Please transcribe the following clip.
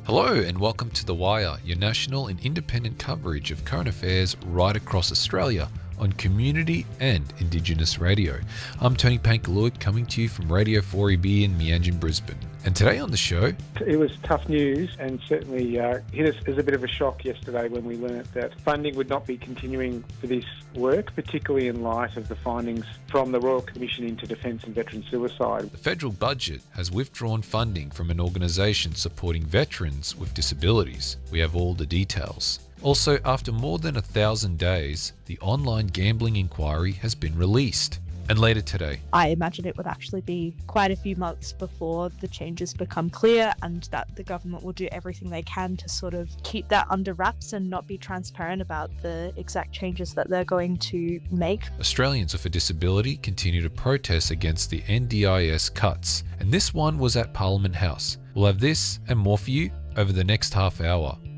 Hello and welcome to The Wire, your national and independent coverage of current affairs right across Australia on community and Indigenous radio. I'm Tony Pankalua, coming to you from Radio 4EB in Meanjin, Brisbane. And today on the show... It was tough news and certainly hit us as a bit of a shock yesterday when we learnt that funding would not be continuing for this work, particularly in light of the findings from the Royal Commission into Defence and Veteran Suicide. The federal budget has withdrawn funding from an organisation supporting veterans with disabilities. We have all the details. Also, after more than 1,000 days, the online gambling inquiry has been released. And later today, I imagine it would actually be quite a few months before the changes become clear, and that the government will do everything they can to sort of keep that under wraps and not be transparent about the exact changes that they're going to make. Australians with a disability continue to protest against the NDIS cuts, and this one was at Parliament House. We'll have this and more for you over the next half hour.